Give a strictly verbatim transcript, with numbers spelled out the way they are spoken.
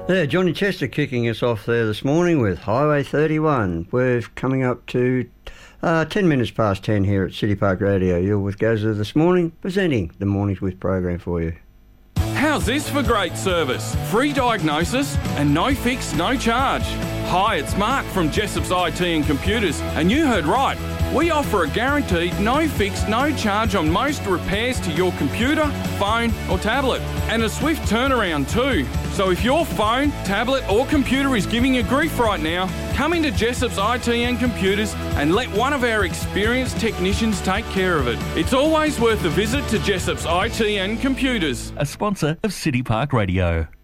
Yeah, Johnny Chester kicking us off there this morning with Highway thirty-one. We're coming up to uh, ten minutes past ten here at City Park Radio. You're with Gazza this morning, presenting the Mornings With program for you. How's this for great service? Free diagnosis and no fix, no charge. Hi, it's Mark from Jessop's I T and Computers, and you heard right. We offer a guaranteed no fix, no charge on most repairs to your computer, phone or tablet, and a swift turnaround too. So if your phone, tablet or computer is giving you grief right now, come into Jessop's I T and Computers and let one of our experienced technicians take care of it. It's always worth a visit to Jessop's I T and Computers. A sponsor of City Park Radio.